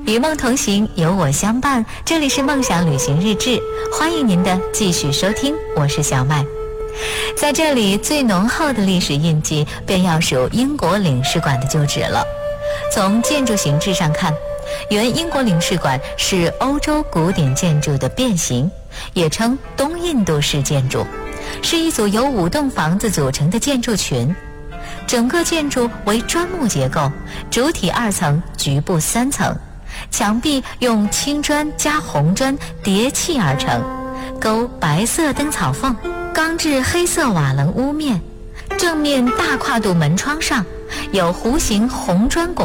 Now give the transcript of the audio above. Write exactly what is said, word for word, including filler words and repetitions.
与梦同行，有我相伴。这里是梦想旅行日志，欢迎您的继续收听，我是小麦。在这里，最浓厚的历史印记便要数英国领事馆的旧址了。从建筑形制上看，原英国领事馆是欧洲古典建筑的变形，也称东印度式建筑，是一组由五栋房子组成的建筑群。整个建筑为砖木结构，主体二层，局部三层，墙壁用青砖加红砖叠砌而成，勾白色灯草缝，钢制黑色瓦楞屋面，正面大跨度门窗上有弧形红砖拱